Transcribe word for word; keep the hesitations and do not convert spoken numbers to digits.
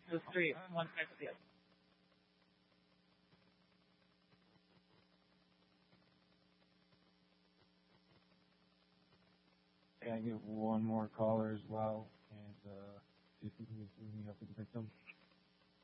the street, one next to the other. Can I get one more caller as well? And uh, see if we can get me up with the victim.